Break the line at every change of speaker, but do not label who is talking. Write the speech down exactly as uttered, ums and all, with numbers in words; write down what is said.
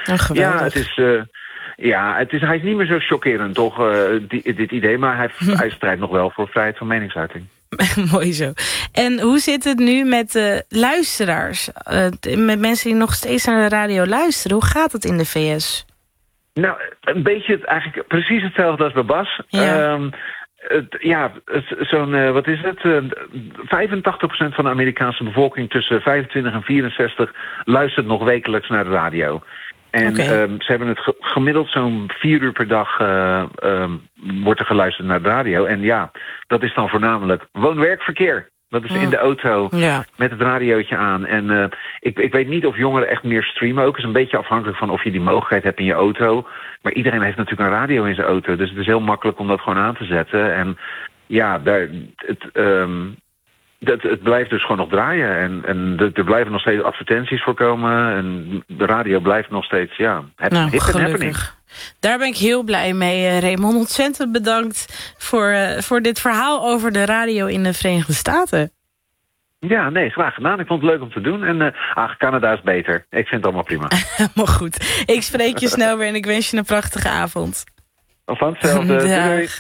Oh, geweldig.
Ja, het is... Uh, Ja, het is, hij is niet meer zo chockerend, toch, uh, die, dit idee. Maar hij, hm. hij strijdt nog wel voor vrijheid van meningsuiting.
Mooi zo. En hoe zit het nu met uh, luisteraars? Uh, met mensen die nog steeds naar de radio luisteren. Hoe gaat het in de V S?
Nou, een beetje het, eigenlijk precies hetzelfde als bij Bas.
Ja.
Um, het, ja, zo'n, uh, wat is het? Uh, vijfentachtig procent van de Amerikaanse bevolking tussen vijfentwintig en vierenzestig luistert nog wekelijks naar de radio. En okay. um, ze hebben het ge- gemiddeld zo'n vier uur per dag uh, um, wordt er geluisterd naar de radio. En ja, dat is dan voornamelijk woon-werkverkeer. Dat is oh. in de auto
ja.
met het radiootje aan. En uh, ik, ik weet niet of jongeren echt meer streamen ook. Het is een beetje afhankelijk van of je die mogelijkheid hebt in je auto. Maar iedereen heeft natuurlijk een radio in zijn auto. Dus het is heel makkelijk om dat gewoon aan te zetten. En ja, daar, het... Um, Het, het blijft dus gewoon nog draaien. En, en er blijven nog steeds advertenties voorkomen. En de radio blijft nog steeds, ja, het,
nou,
hip en happening.
Daar ben ik heel blij mee, Raymond. Ontzettend bedankt voor, uh, voor dit verhaal over de radio in de Verenigde Staten.
Ja, nee, graag gedaan. Ik vond het leuk om te doen. En uh, ach, Canada is beter. Ik vind het allemaal prima.
Maar goed, ik spreek je snel weer en ik wens je een prachtige avond.
Van hetzelfde. Doei.